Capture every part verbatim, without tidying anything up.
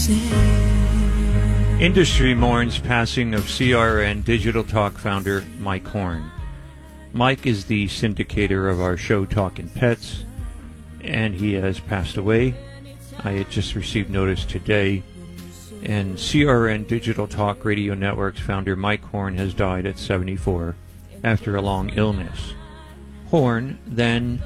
Industry mourns passing of C R N Digital Talk founder Mike Horn. Mike is the syndicator of our show Talkin' Pets, and he has passed away. I had just received notice today, and C R N Digital Talk Radio Network's founder Mike Horn has died at seventy-four after a long illness. Horn, then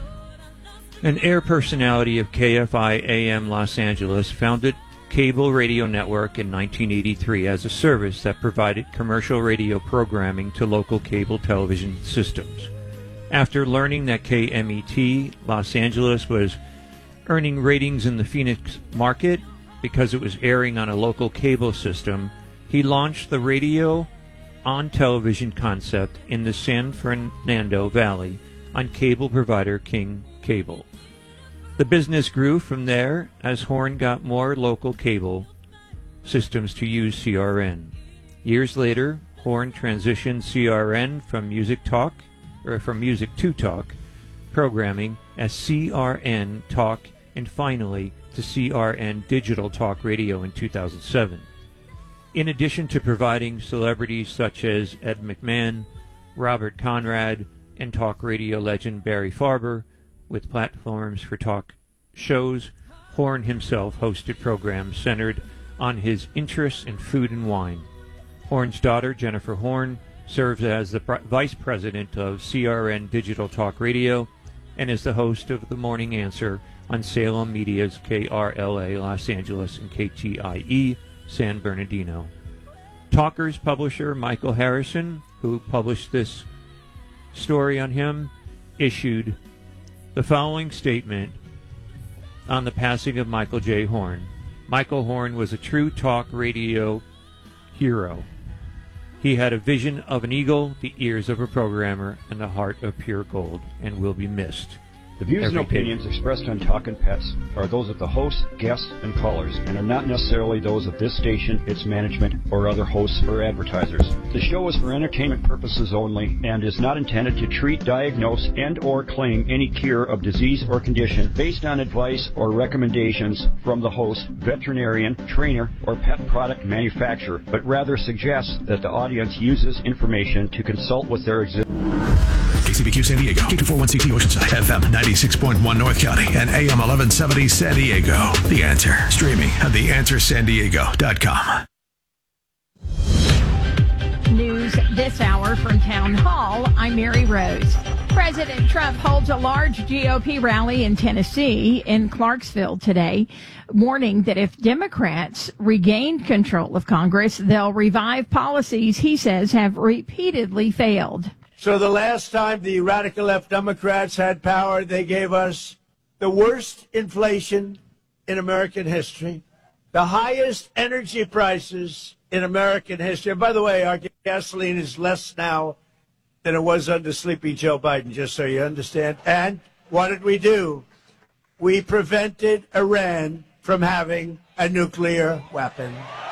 an air personality of K F I A M Los Angeles, founded Cable Radio Network in nineteen eighty-three as a service that provided commercial radio programming to local cable television systems. After learning that K M E T Los Angeles was earning ratings in the Phoenix market because it was airing on a local cable system, he launched the radio on television concept in the San Fernando Valley on cable provider King Cable. The business grew from there as Horn got more local cable systems to use C R N. Years later, Horn transitioned C R N from Music Talk, or from Music to Talk programming as C R N Talk, and finally to C R N Digital Talk Radio in two thousand seven. In addition to providing celebrities such as Ed McMahon, Robert Conrad, and talk radio legend Barry Farber with platforms for talk shows, Horn himself hosted programs centered on his interests in food and wine. Horn's daughter, Jennifer Horn, serves as the vice president of C R N Digital Talk Radio and is the host of The Morning Answer on Salem Media's K R L A Los Angeles and K T I E San Bernardino. Talker's publisher Michael Harrison, who published this story on him, issued the following statement on the passing of Michael J. Horn. Michael Horn was a true talk radio hero. He had a vision of an eagle, the ears of a programmer, and the heart of pure gold, and will be missed. The views and opinions expressed on Talkin' Pets are those of the hosts, guests, and callers, and are not necessarily those of this station, its management, or other hosts or advertisers. The show is for entertainment purposes only and is not intended to treat, diagnose, and or claim any cure of disease or condition based on advice or recommendations from the host, veterinarian, trainer, or pet product manufacturer, but rather suggests that the audience uses information to consult with their existing... K C B Q San Diego, K two forty-one C T Oceanside, F M ninety-six point one North County, and A M eleven seventy San Diego. The Answer, streaming at the answer san diego dot com. News this hour from Town Hall. I'm Mary Rose. President Trump holds a large G O P rally in Tennessee, in Clarksville today, warning that if Democrats regain control of Congress, they'll revive policies he says have repeatedly failed. So the last time the radical left Democrats had power, they gave us the worst inflation in American history, the highest energy prices in American history. And by the way, our gasoline is less now than it was under Sleepy Joe Biden, just so you understand. And what did we do? We prevented Iran from having a nuclear weapon.